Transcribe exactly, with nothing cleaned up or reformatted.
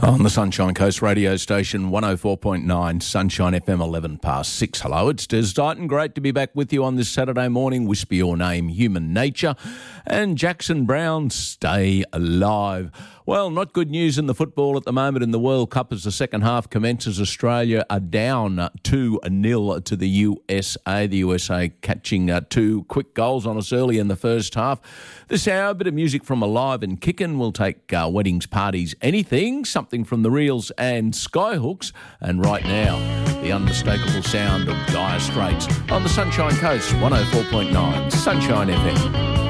On the Sunshine Coast radio station, one oh four point nine, Sunshine F M, eleven past six. Hello, it's Des Dighton. Great to be back with you on this Saturday morning. Whisper your name, Human Nature. And Jackson Brown, stay alive. Well, not good news in the football at the moment in the World Cup as the second half commences. Australia are down two nil to the U S A. The U S A catching uh, two quick goals on us early in the first half. This hour, a bit of music from Alive and Kickin'. We'll take uh, weddings, parties, anything, something from the Reels and Skyhooks. And right now, the unmistakable sound of Dire Straits on the Sunshine Coast, one oh four point nine, Sunshine F M.